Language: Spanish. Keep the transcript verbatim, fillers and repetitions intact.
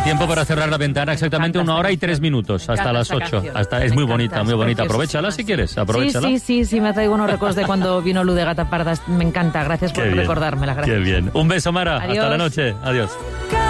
tiempo para cerrar la ventana, exactamente una hora y tres minutos, hasta las ocho. Hasta, es muy bonita, muy bonita. Aprovechala si quieres, aprovechala. Sí, sí, sí, sí, me traigo unos recuerdos de cuando vino Luz de Gata Parda. Me encanta, gracias por recordármela. Gracias. Qué bien. Un beso, Mara. Adiós. Hasta la noche. Adiós.